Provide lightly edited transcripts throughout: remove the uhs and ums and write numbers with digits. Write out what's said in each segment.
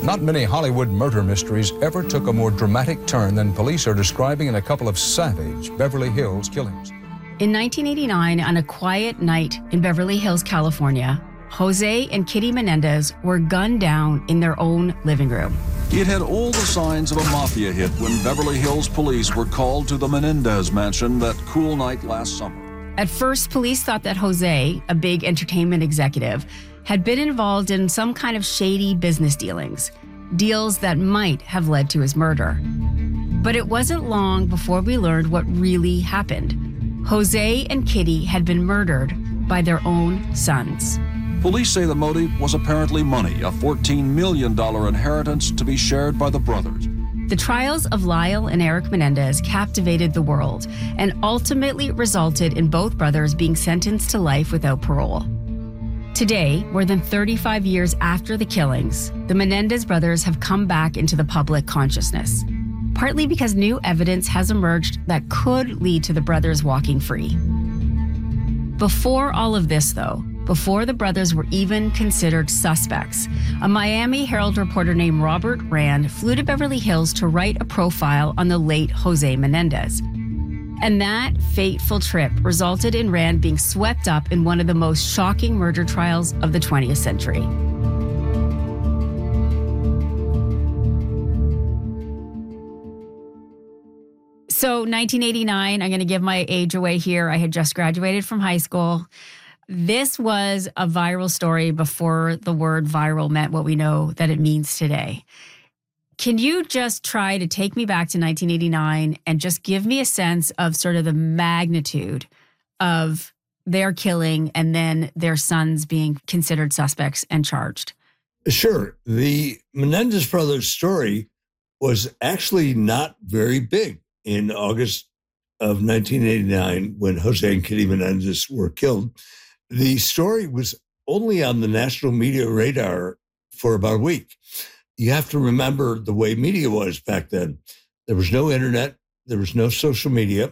Not many Hollywood murder mysteries ever took a more dramatic turn than police are describing in a couple of savage Beverly Hills killings. In 1989, on a quiet night in Beverly Hills, California, Jose and Kitty Menendez were gunned down in their own living room. It had all the signs of a mafia hit when Beverly Hills police were called to the Menendez mansion that cool night last summer. At first, police thought that Jose, a big entertainment executive, had been involved in some kind of shady business dealings that might have led to his murder. But it wasn't long before we learned what really happened. Jose and Kitty had been murdered by their own sons. Police say the motive was apparently money, a $14 million inheritance to be shared by the brothers. The trials of Lyle and Eric Menendez captivated the world and ultimately resulted in both brothers being sentenced to life without parole. Today, more than 35 years after the killings, the Menendez brothers have come back into the public consciousness, partly because new evidence has emerged that could lead to the brothers walking free. Before all of this, though, before the brothers were even considered suspects, a Miami Herald reporter named Robert Rand flew to Beverly Hills to write a profile on the late Jose Menendez. And that fateful trip resulted in Rand being swept up in one of the most shocking murder trials of the 20th century. So 1989, I'm going to give my age away here. I had just graduated from high school. This was a viral story before the word viral meant what we know that it means today. Can you just try to take me back to 1989 and just give me a sense of sort of the magnitude of their killing and then their sons being considered suspects and charged? Sure. The Menendez brothers' story was actually not very big in August of 1989 when Jose and Kitty Menendez were killed. The story was only on the national media radar for about a week. You have to remember the way media was back then. There was no internet, there was no social media,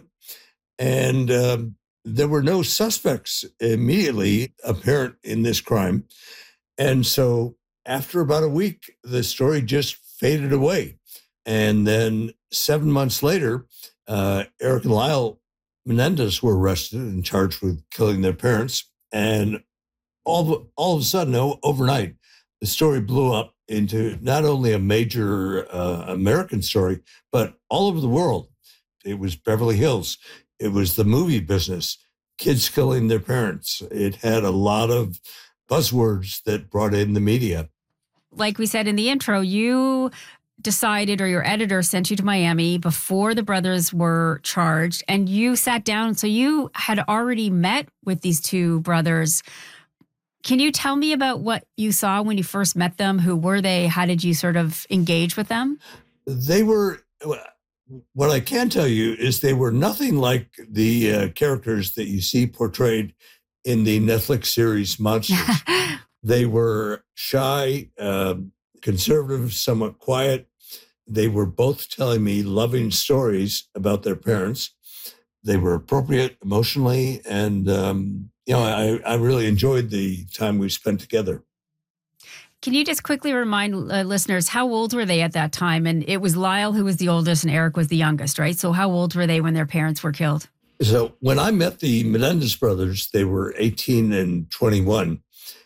and there were no suspects immediately apparent in this crime. And so after about a week, the story just faded away. And then 7 months later, Eric and Lyle Menendez were arrested and charged with killing their parents. And all of a sudden, overnight, the story blew up into not only a major American story, but all over the world. It was Beverly Hills. It was the movie business, kids killing their parents. It had a lot of buzzwords that brought in the media. Like we said in the intro, you decided, or your editor sent you to Miami before the brothers were charged, and you sat down. So you had already met with these two brothers. Can you tell me about what you saw when you first met them? Who were they? How did you sort of engage with them? They were, what I can tell you is they were nothing like the characters that you see portrayed in the Netflix series Monsters. They were shy, conservative, somewhat quiet. They were both telling me loving stories about their parents. They were appropriate emotionally, and I really enjoyed the time we spent together. Can you just quickly remind listeners, how old were they at that time? And it was Lyle who was the oldest and Eric was the youngest, right? So how old were they when their parents were killed? So when I met the Menendez brothers, they were 18 and 21.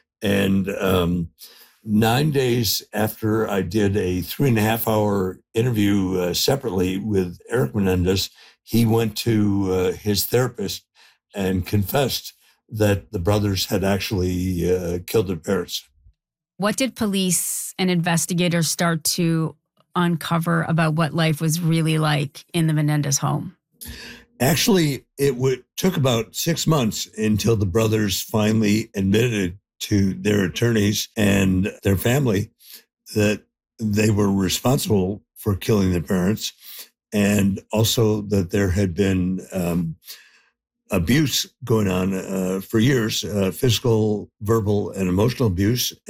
And 9 days after I did a 3.5-hour interview separately with Eric Menendez, he went to his therapist and confessed that the brothers had actually killed their parents. What did police and investigators start to uncover about what life was really like in the Menendez home? Actually, it took about 6 months until the brothers finally admitted to their attorneys and their family that they were responsible for killing their parents, and also that there had been abuse going on for years, physical, verbal, and emotional abuse.